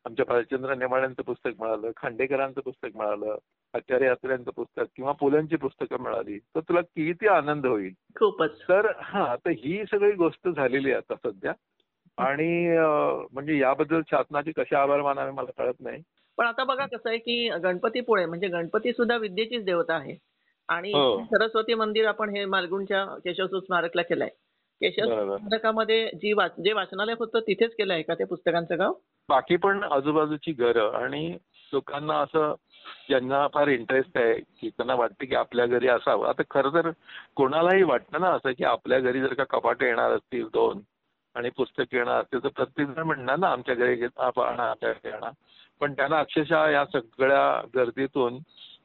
आमच्या भालचंद्र नेमाड्यांचं पुस्तक मिळालं, खांडेकरांचं पुस्तक मिळालं, आचार्य अत्र्यांचं पुस्तक किंवा पुलंची पुस्तकं मिळाली, तर तुला किती आनंद होईल. खूपच. तर तर ही सगळी गोष्ट झालेली आहे आता सध्या. आणि म्हणजे याबद्दल शासनाचे कसे आभार मानावे मला कळत नाही. पण आता बघा कसं आहे, की गणपतीपुळे म्हणजे गणपती सुद्धा विद्येचीच देवता आहे. आणि हो, इथे सरस्वती मंदिर आपण हे मालगुणच्या केशवसूत स्मारकला केलंय. केशवसूत बरोबर. स्मारकामध्ये जे वाचनालय होतं तिथेच केलं आहे का ते पुस्तकांचं गाव? बाकी पण आजूबाजूची घरं आणि लोकांना असं ज्यांना फार इंटरेस्ट आहे की त्यांना वाटतं की आपल्या घरी असावं. आता खरं तर कोणालाही वाटतं ना असं की आपल्या घरी जर का कपाटं येणार असतील 2 आणि पुस्तक येणार असतील तर प्रत्येकजण म्हणणार ना आमच्या घरी आणा, आमच्या घरी आणा. पण त्यांना अक्षरशः या सगळ्या गर्दीतून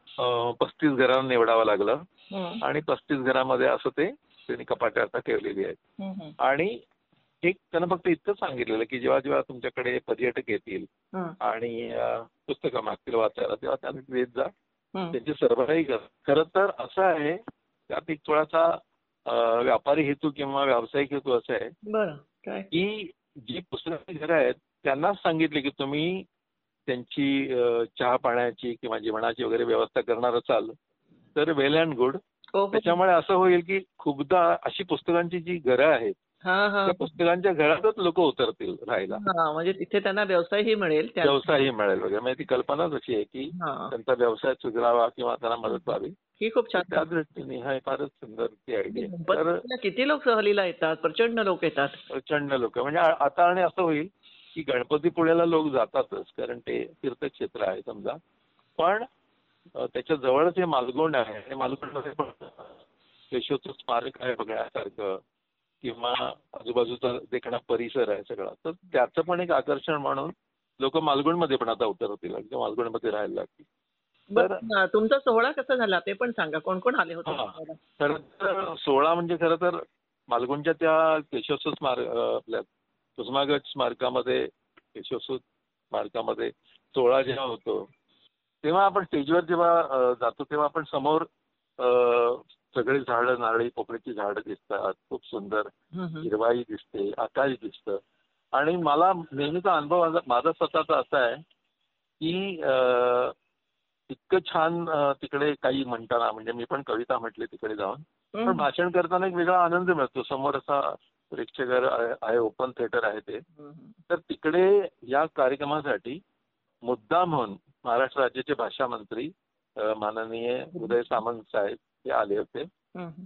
35 घरांना निवडावं लागलं हं. आणि 35 घरामध्ये असं ते त्यांनी कपाटं आता ठेवलेली आहेत. हं, हं. आणि एक त्यांना फक्त इतकंच सांगितलेलं की जेव्हा जेव्हा तुमच्याकडे पर्यटक येतील हं. आणि पुस्तकं मागतील वाचायला तेव्हा त्यांना देत जा, हं. त्यांची सरबराही करा. खरं तर असं आहे त्यात एक थोडासा व्यापारी हेतू किंवा व्यावसायिक हेतू असा आहे बरं. काय? की जी पुस्तकाची घरं आहेत त्यांनाच सांगितले की तुम्ही त्यांची चहा पाण्याची किंवा जेवणाची वगैरे व्यवस्था करणार असाल तर वेल अँड गुड. हो, हो. त्याच्यामुळे असं होईल की खूपदा अशी पुस्तकांची जी घरं आहेत हां, हां. त्या पुस्तकांच्या घरातच लोक उतरतील राहायला. हां, म्हणजे तिथे त्यांना व्यवसायही मिळेल त्या. व्यवसायही मिळेल वगैरे म्हणजे ती कल्पनाच अशी आहे की हां. त्यांचा व्यवसाय सुधारावा किंवा त्यांना मदत व्हावी. ही खूप तर छान. त्या दृष्टीने हा फारच सुंदर ती आयडिया आहे. तर गणपतीला किती लोक सहलीला येतात, प्रचंड लोक येतात. प्रचंड लोक म्हणजे आता आणि असं होईल की गणपतीपुळ्याला लोक जातातच कारण ते तीर्थक्षेत्र आहे समजा. पण त्याच्या जवळच हे मालगुंड आहे आणि मालगुंडमध्ये पण केशवचं स्मारक आहे बघण्यासारखं किंवा आजूबाजूचा देखणा परिसर आहे सगळा. तर त्याचं पण एक आकर्षण म्हणून लोक मालगुंडमध्ये पण आता उतरतील किंवा मालगुंडमध्ये राहायला लागतील. तर बरं, तुमचा सोहळा कसा झाला ते पण सांगा. कोण कोण आले होते हा सोहळ्याला? खरं तर सोहळा म्हणजे खरं तर मालगुंडच्या त्या केशवसूत स्मारक आपल्या कुसुमागड स्मारकामध्ये केशवसूत स्मारकामध्ये सोहळा जेव्हा होतो तेव्हा आपण स्टेजवर जेव्हा जातो तेव्हा आपण समोर सगळी झाडं नारळी पोकळीची झाडं दिसतात. खूप सुंदर हं, हं. हिरवाई दिसते, आकाश दिसतं. आणि मला नेहमीचा अनुभव माझा स्वतःचा असा आहे की इतकं छान तिकडे काही म्हणताना म्हणजे मी पण कविता म्हटली तिकडे जाऊन. पण हं. भाषण करताना एक वेगळा आनंद मिळतो. समोर असा प्रेक्षागार आहे, ओपन थिएटर आहे ते. हं, हं. तर तिकडे या कार्यक्रमासाठी मुद्दाम म्हणून महाराष्ट्र राज्याचे भाषा मंत्री माननीय उदय सामंत साहेब हे आले होते. हं, हं.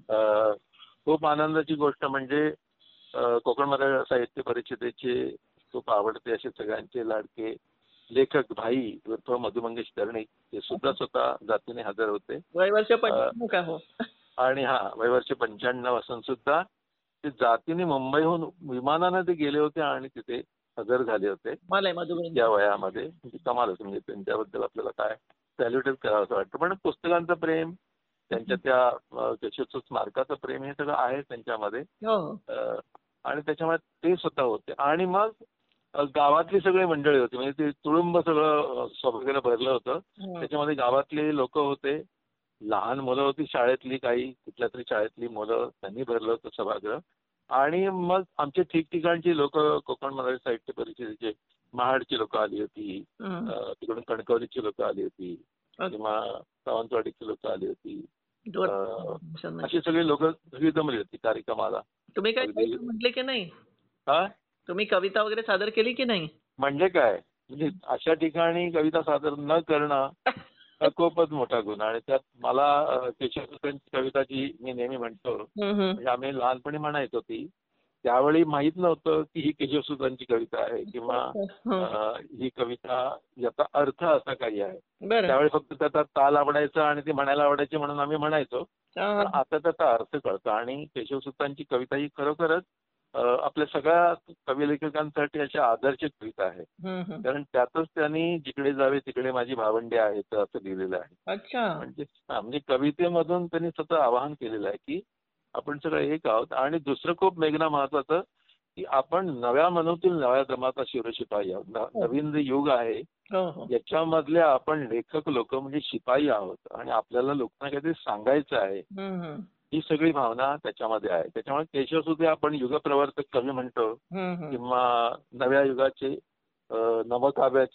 खूप आनंदाची गोष्ट म्हणजे कोकण मराठी साहित्य परिषदेचे खूप आवडते असे सगळ्यांचे लाडके लेखक भाई उर्फ मधु मंगेश कर्णिक हे सुद्धा स्वतः जातीने हजर होते. वय वर्ष 95 का हो? आणि वय वर्ष 95 असून सुद्धा ते जातीने मुंबईहून विमानाने ते गेले होते आणि तिथे हजर झाले होते. मला आहे मधुबन. या वयामध्ये म्हणजे कमालच म्हणजे त्यांच्याबद्दल आपल्याला काय सॅल्युटच करावं असं वाटतं. पण पुस्तकांचं प्रेम त्यांच्या त्या केशवसूत स्मारकाचं प्रेम हे सगळं आहे त्यांच्यामध्ये. हो, हो. आणि त्याच्यामुळे ते स्वतः होते आणि मग गावातली सगळी मंडळी होती म्हणजे ते तुडुंब सगळं सभागृह भरलं होतं. हं. त्याच्यामध्ये गावातले लोक होते, लहान मुलं होती शाळेतली काही कुठल्या तरी शाळेतली मुलं त्यांनी भरलं होतं सभागृह. आणि मग आमचे ठिकठिकाणची लोक कोकण मराठी साहित्य परिषदेचे महाडची लोक आली होती, हं. तिकडून कणकवलीची लोक आली होती ओके. किंवा सावंतवाडीची लोक आली होती. दोन. अशी सगळी लोक सगळी जमली होती कार्यक्रमाला. तुम्ही काय अगदी कविता म्हटली की नाही? हा तुम्ही कविता वगैरे सादर केली की नाही? म्हणजे काय म्हणजे अशा ठिकाणी कविता सादर न करणं हा खूपच मोठा गुन्हा. आणि त्यात मला केशवसूतांची कविता जी मी नेहमी म्हणतो हं, हं. म्हणजे आम्ही लहानपणी म्हणायचो ती त्यावेळी माहित नव्हतं की ही केशवसूतांची कविता आहे किंवा हं. ही कविता याचा अर्थ असा काही आहे. बरं. त्यावेळी फक्त त्याचा ताल आवडायचा आणि ती म्हणायला आवडायची म्हणून आम्ही म्हणायचो. हां, पण हां. आता त्याचा अर्थ कळतो आणि केशवसूतांची कविता ही खरोखरच आपल्या सगळ्या कवी लेखकांसाठी अशी आदर्श कविता आहे. हं, हं. कारण त्यातच त्यांनी जिकडे जावे तिकडे माझी भावंडे आहेत असं लिहिलेलं आहे. अच्छा. म्हणजे कवितेमधून त्यांनी स्वतः आवाहन केलेलं आहे की आपण सगळे एक आहोत. आणि दुसरं खूप मेघना महत्वाचं की आपण नव्या मनूतील नव्या जमाचा शिपाई आहोत. नवीन जे युग आहे हो, हो. याच्यामधल्या आपण लेखक लोक म्हणजे शिपाई आहोत आणि आपल्याला लोकांना काहीतरी सांगायचं आहे. हं, हं. ही सगळी भावना त्याच्यामध्ये आहे. त्याच्यामुळे केशवसूत हे आपण युगप्रवर्तक कवी म्हणतो हं, हं. किंवा नव्या युगाचे नवकाव्याचे